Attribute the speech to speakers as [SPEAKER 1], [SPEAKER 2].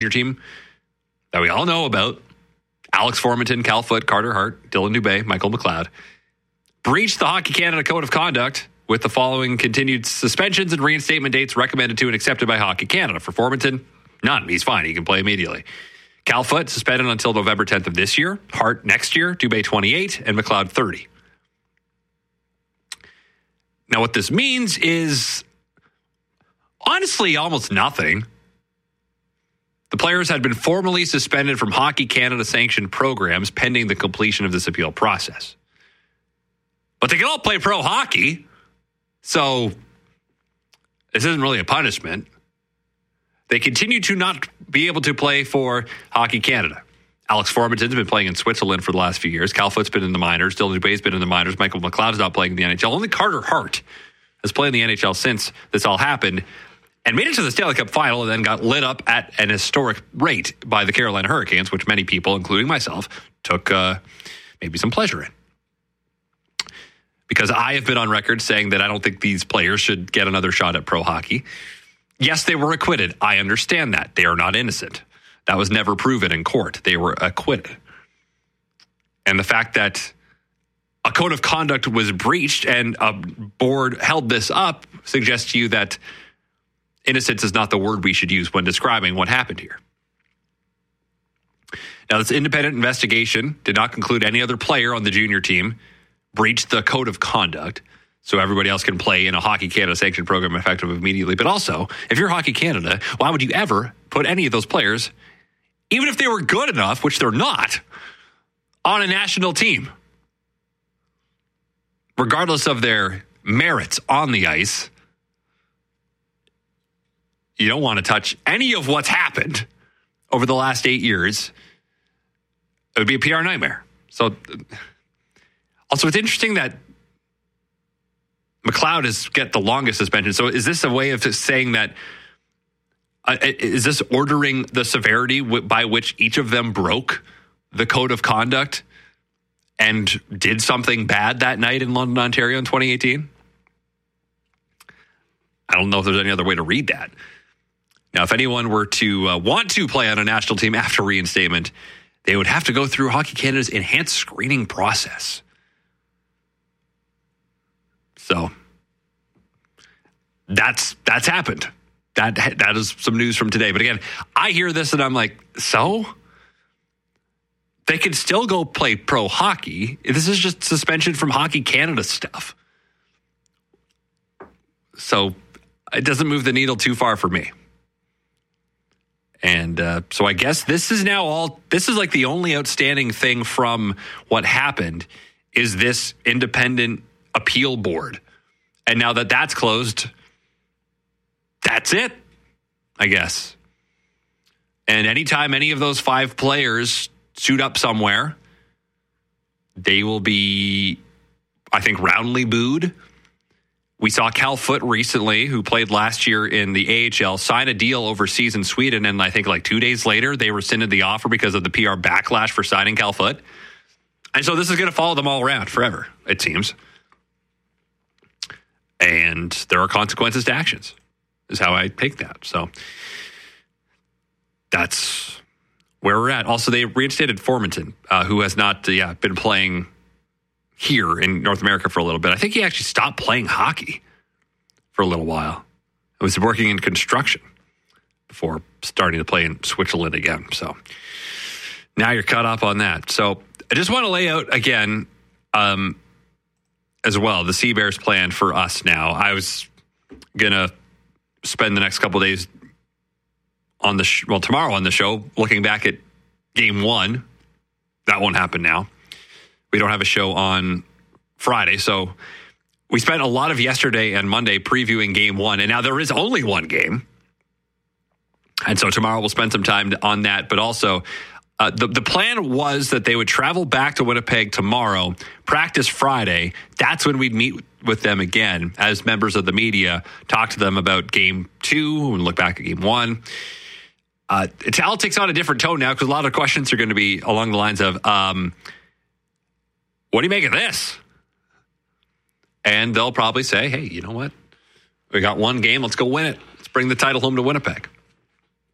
[SPEAKER 1] team that we all know about, Alex Formenton, Cal Foote, Carter Hart, Dylan Dubé, Michael McLeod, breached the Hockey Canada Code of Conduct with the following continued suspensions and reinstatement dates recommended to and accepted by Hockey Canada. For Formenton, none. He's fine. He can play immediately. Cal Foote suspended until November 10th of this year. Hart next year. Dubé 28 and McLeod 30. Now, what this means is honestly almost nothing. The players had been formally suspended from Hockey Canada sanctioned programs pending the completion of this appeal process. But they can all play pro hockey, so this isn't really a punishment. They continue to not be able to play for Hockey Canada. Alex Formenton's been playing in Switzerland for the last few years. Cal Foote's been in the minors. Dylan Dubé's been in the minors. Michael McLeod's not playing in the NHL. Only Carter Hart has played in the NHL since this all happened and made it to the Stanley Cup final and then got lit up at an historic rate by the Carolina Hurricanes, which many people, including myself, took maybe some pleasure in. Because I have been on record saying that I don't think these players should get another shot at pro hockey. Yes, they were acquitted. I understand that. They are not innocent. That was never proven in court. They were acquitted. And the fact that a code of conduct was breached and a board held this up suggests to you that innocence is not the word we should use when describing what happened here. Now, this independent investigation did not conclude any other player on the junior team breached the code of conduct, so everybody else can play in a Hockey Canada sanctioned program effective immediately. But also, if you're Hockey Canada, why would you ever put any of those players, even if they were good enough, which they're not, on a national team? Regardless of their merits on the ice, you don't want to touch any of what's happened over the last 8 years. It would be a PR nightmare. So, also, it's interesting that McLeod has got the longest suspension. So is this a way of saying that, is this ordering the severity by which each of them broke the code of conduct and did something bad that night in London, Ontario in 2018? I don't know if there's any other way to read that. Now, if anyone were to want to play on a national team after reinstatement, they would have to go through Hockey Canada's enhanced screening process. So that's happened. That is some news from today. But again, I hear this and I'm like, so? They can still go play pro hockey. This is just suspension from Hockey Canada stuff. So it doesn't move the needle too far for me. And so I guess this is like the only outstanding thing from what happened is this independent appeal board. And now that that's closed, that's it, I guess. And anytime any of those 5 players suit up somewhere, they will be, I think, roundly booed. We saw Cal Foote recently, who played last year in the AHL, sign a deal overseas in Sweden. And I think like 2 days later, they rescinded the offer because of the PR backlash for signing Cal Foote. And so this is going to follow them all around forever, it seems. And there are consequences to actions, is how I take that. So that's where we're at. Also, they reinstated Formenton, who has not been playing here in North America for a little bit. I think he actually stopped playing hockey for a little while. He was working in construction before starting to play in Switzerland again. So now you're caught up on that. So I just want to lay out again, as well, the Sea Bears plan for us now. I was going to spend the next couple of days on tomorrow on the show, looking back at Game 1. That won't happen now. We don't have a show on Friday, so we spent a lot of yesterday and Monday previewing Game 1, and now there is only one game. And so tomorrow we'll spend some time on that, but also the plan was that they would travel back to Winnipeg tomorrow, practice Friday. That's when we'd meet with them again as members of the media, talk to them about Game 2 and look back at Game 1. It all takes on a different tone now because a lot of questions are going to be along the lines of, what do you make of this? And they'll probably say, hey, you know what? We got one game. Let's go win it. Let's bring the title home to Winnipeg.